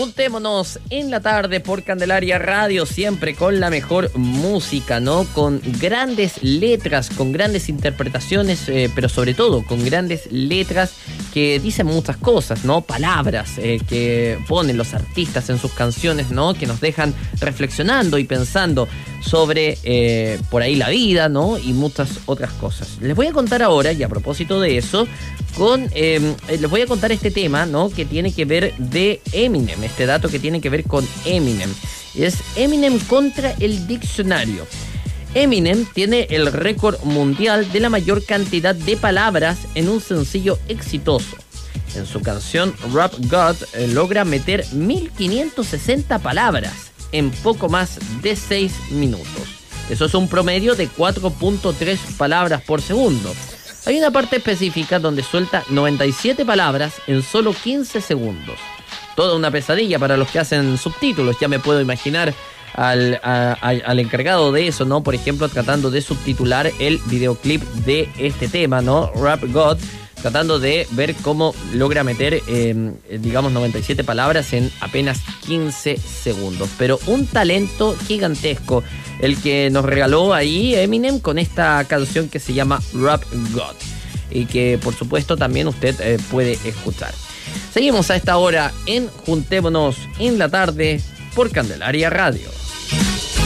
Juntémonos en la tarde por Candelaria Radio, siempre con la mejor música, ¿no? Con grandes letras, con grandes interpretaciones, pero sobre todo con grandes letras que dicen muchas cosas, ¿no? Palabras que ponen los artistas en sus canciones, ¿no? Que nos dejan reflexionando y pensando sobre por ahí la vida, ¿no? Y muchas otras cosas. Les voy a contar ahora, y a propósito de eso, les voy a contar este tema, ¿no? Que tiene que ver de Eminem, este dato que tiene que ver con Eminem. Es Eminem contra el diccionario. Eminem tiene el récord mundial de la mayor cantidad de palabras en un sencillo exitoso. En su canción Rap God logra meter 1560 palabras en poco más de 6 minutos. Eso es un promedio de 4.3 palabras por segundo. Hay una parte específica donde suelta 97 palabras en solo 15 segundos. Toda una pesadilla para los que hacen subtítulos. Ya me puedo imaginar al encargado de eso, ¿no? Por ejemplo, tratando de subtitular el videoclip de este tema, ¿no? Rap God, tratando de ver cómo logra meter, 97 palabras en apenas 15 segundos. Pero un talento gigantesco el que nos regaló ahí Eminem con esta canción que se llama Rap God y que por supuesto también usted puede escuchar. Seguimos a esta hora en Juntémonos en la tarde por Candelaria Radio.